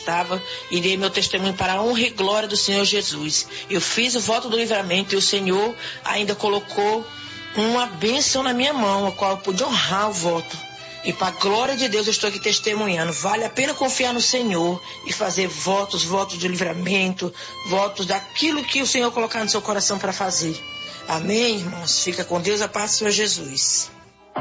estava e dei meu testemunho para a honra e glória do Senhor Jesus. Eu fiz o voto do livramento e o Senhor ainda colocou uma bênção na minha mão, a qual eu pude honrar o voto. E para a glória de Deus eu estou aqui testemunhando. Vale a pena confiar no Senhor e fazer votos de livramento, votos daquilo que o Senhor colocar no seu coração para fazer. Amém, irmãos? Fica com Deus, a paz do Senhor Jesus.